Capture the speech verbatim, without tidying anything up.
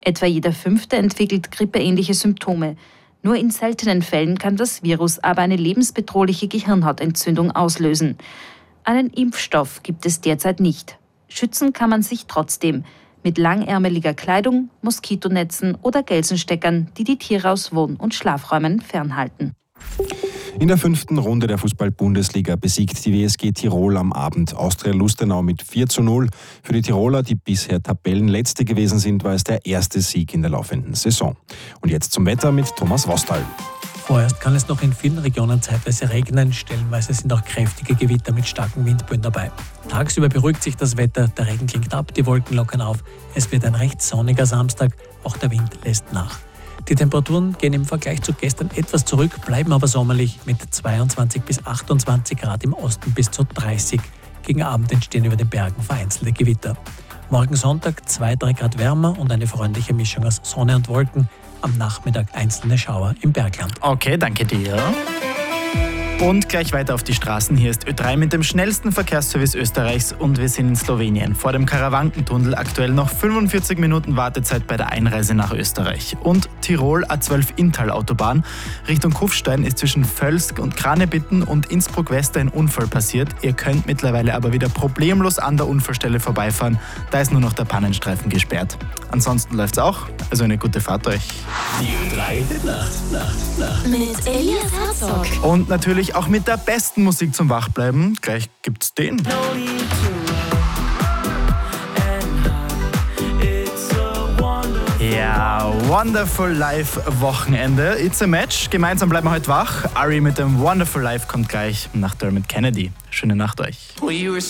Etwa jeder Fünfte entwickelt grippeähnliche Symptome. Nur in seltenen Fällen kann das Virus aber eine lebensbedrohliche Gehirnhautentzündung auslösen. Einen Impfstoff gibt es derzeit nicht. Schützen kann man sich trotzdem mit langärmeliger Kleidung, Moskitonetzen oder Gelsensteckern, die die Tiere aus Wohn- und Schlafräumen fernhalten. In der fünften Runde der Fußball-Bundesliga besiegt die W S G Tirol am Abend Austria Lustenau mit vier zu null. Für die Tiroler, die bisher Tabellenletzte gewesen sind, war es der erste Sieg in der laufenden Saison. Und jetzt zum Wetter mit Thomas Wostal. Vorerst kann es noch in vielen Regionen zeitweise regnen, stellenweise sind auch kräftige Gewitter mit starken Windböen dabei. Tagsüber beruhigt sich das Wetter, der Regen klingt ab, die Wolken lockern auf. Es wird ein recht sonniger Samstag, auch der Wind lässt nach. Die Temperaturen gehen im Vergleich zu gestern etwas zurück, bleiben aber sommerlich mit zweiundzwanzig bis achtundzwanzig Grad im Osten bis zu dreißig. Gegen Abend entstehen über den Bergen vereinzelte Gewitter. Morgen Sonntag zwei bis drei Grad wärmer und eine freundliche Mischung aus Sonne und Wolken. Am Nachmittag einzelne Schauer im Bergland. Okay, danke dir. Und gleich weiter auf die Straßen. Hier ist Ö drei mit dem schnellsten Verkehrsservice Österreichs und wir sind in Slowenien. Vor dem Karawankentunnel aktuell noch fünfundvierzig Minuten Wartezeit bei der Einreise nach Österreich. Und Tirol A zwölf Inntal-Autobahn. Richtung Kufstein ist zwischen Völsk und Kranebitten und Innsbruck-West ein Unfall passiert. Ihr könnt mittlerweile aber wieder problemlos an der Unfallstelle vorbeifahren. Da ist nur noch der Pannenstreifen gesperrt. Ansonsten läuft's auch. Also eine gute Fahrt euch. Die Ö drei Nacht, Nacht, Nacht. Mit Elias Herzog. Und natürlich auch mit der besten Musik zum Wachbleiben. Gleich gibt's den. Ja, Wonderful Life Wochenende. It's a Match. Gemeinsam bleiben wir heute wach. Ari mit dem Wonderful Life kommt gleich nach Dermot Kennedy. Schöne Nacht euch.